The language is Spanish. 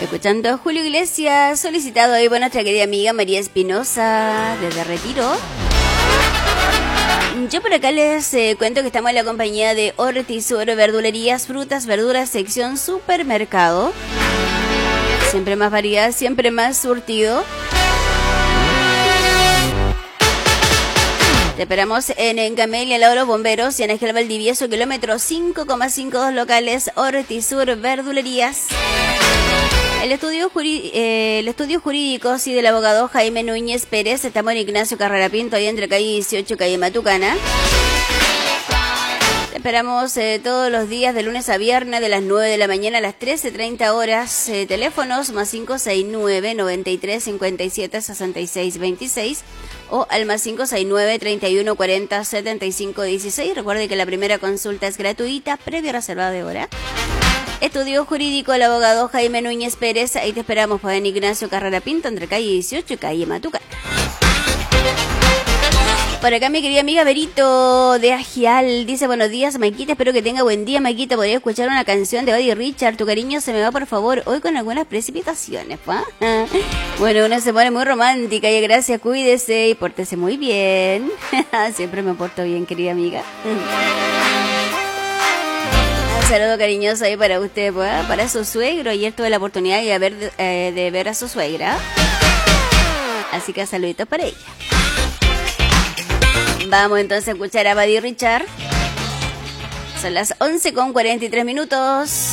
Escuchando a Julio Iglesias, solicitado hoy por nuestra querida amiga María Espinosa, desde Retiro. Yo por acá les cuento que estamos en la compañía de Hortisur, verdulerías, frutas, verduras, sección supermercado. Siempre más variedad, siempre más surtido. Te esperamos en Camelia, al lado de los bomberos, y en Ángel Valdivieso, kilómetro 5,52 locales, Hortisur, verdulerías. El estudio jurídico, sí, del abogado Jaime Núñez Pérez. Estamos en Ignacio Carrera Pinto, ahí entre calle 18 y calle Matucana. Te esperamos todos los días, de lunes a viernes, de las 9 de la mañana a las 13:30 horas. Teléfonos más 569-9357-6626 o al más 569-3140-7516. Recuerde que la primera consulta es gratuita, previa reserva de hora. Estudio jurídico el abogado Jaime Núñez Pérez. Ahí te esperamos por en Ignacio Carrera Pinto, entre calle 18 y calle Matucana. Por acá mi querida amiga Berito de Agial dice: buenos días, Maquita, espero que tenga buen día, Maquita. Podría escuchar una canción de Buddy Richard, Tu cariño se me va, por favor, hoy con algunas precipitaciones, ¿pa? Bueno, una se pone muy romántica y gracias, cuídese y pórtese muy bien. Siempre me porto bien, querida amiga. Un saludo cariñoso ahí para usted, ¿pa? Para su suegro. Ayer tuve la oportunidad de ver a su suegra, así que saluditos para ella. Vamos entonces a escuchar a Buddy Richard. Son las 11:43 minutos.